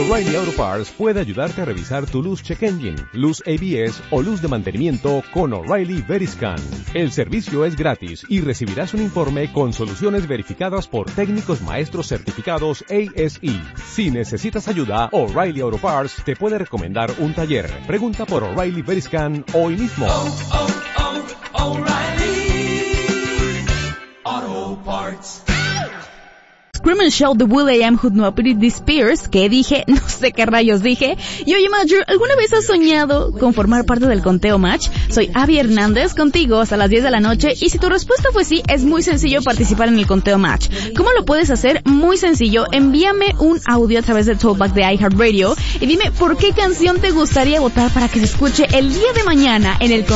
O'Reilly Auto Parts puede ayudarte a revisar tu luz check engine, luz ABS o luz de mantenimiento con O'Reilly Veriscan. El servicio es gratis y recibirás un informe con soluciones verificadas por técnicos maestros certificados ASE. Si necesitas ayuda, O'Reilly Auto Parts te puede recomendar un taller. Pregunta por O'Reilly Veriscan hoy mismo. O'Reilly Auto Parts. Scream and Shout de will.i.am junto a Britney Spears, que dije, no sé qué rayos dije. Y oye, Major, ¿alguna vez has soñado con formar parte del Conteo Match? Soy Abby Hernández, contigo hasta las 10 de la noche, y si tu respuesta fue sí, es muy sencillo participar en el Conteo Match. ¿Cómo lo puedes hacer? Muy sencillo, envíame un audio a través de Talkback de iHeartRadio y dime por qué canción te gustaría votar para que se escuche el día de mañana en el